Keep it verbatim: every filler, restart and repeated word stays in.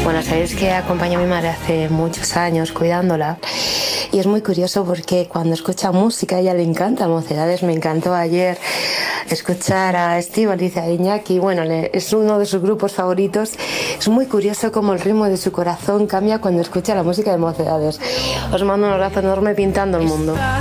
Bueno, sabéis que acompañé a mi madre hace muchos años cuidándola y es muy curioso porque cuando escucha música a ella le encanta Mocedades. Me encantó ayer escuchar a Estíbaliz y a Iñaki, bueno, le, es uno de sus grupos favoritos. Es muy curioso cómo el ritmo de su corazón cambia cuando escucha la música de Mocedades. Os mando un abrazo enorme pintando el mundo.